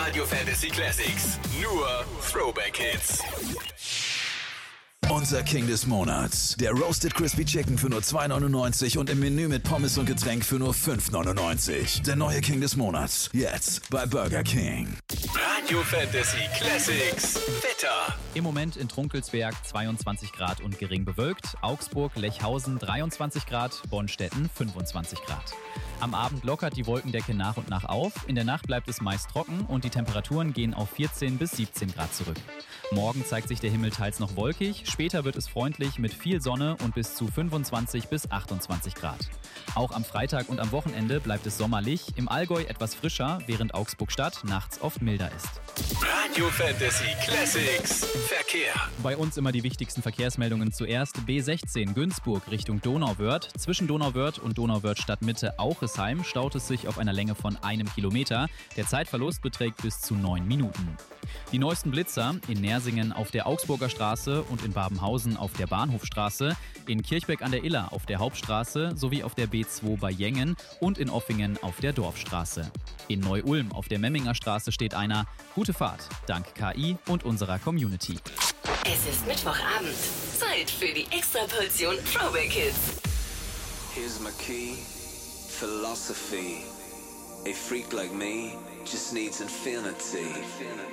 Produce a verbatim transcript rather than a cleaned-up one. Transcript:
Radio Fantasy Classics. Nur Throwback Hits. Unser King des Monats. Der Roasted Crispy Chicken für nur zwei neunundneunzig und im Menü mit Pommes und Getränk für nur fünf neunundneunzig. Der neue King des Monats. Jetzt bei Burger King. Radio Fantasy Classics. Wetter. Im Moment in Trunkelsberg zweiundzwanzig Grad und gering bewölkt. Augsburg, Lechhausen dreiundzwanzig Grad. Bonstetten fünfundzwanzig Grad. Am Abend lockert die Wolkendecke nach und nach auf. In der Nacht bleibt es meist trocken und die Temperaturen gehen auf vierzehn bis siebzehn Grad zurück. Morgen zeigt sich der Himmel teils noch wolkig. Später wird es freundlich mit viel Sonne und bis zu fünfundzwanzig bis achtundzwanzig Grad. Auch am Freitag und am Wochenende bleibt es sommerlich. Im Allgäu etwas frischer, während Augsburg-Stadt nachts oft milder ist. Radio Fantasy Classics. Verkehr. Bei uns immer die wichtigsten Verkehrsmeldungen zuerst. B sechzehn Günzburg Richtung Donauwörth. Zwischen Donauwörth und Donauwörth Stadtmitte Auchesheim staut es sich auf einer Länge von einem Kilometer. Der Zeitverlust beträgt bis zu neun Minuten. Die neuesten Blitzer in Nersingen auf der Augsburger Straße und in Babenhausen auf der Bahnhofstraße, in Kirchbeck an der Iller auf der Hauptstraße sowie auf der B zwei bei Jengen und in Offingen auf der Dorfstraße. In Neu-Ulm auf der Memminger Straße steht einer. Gute Fahrt, dank K I und unserer Community. Es ist Mittwochabend. Zeit für die Extraportion Throwback Hits. Here's my key, philosophy. A freak like me just needs infinity.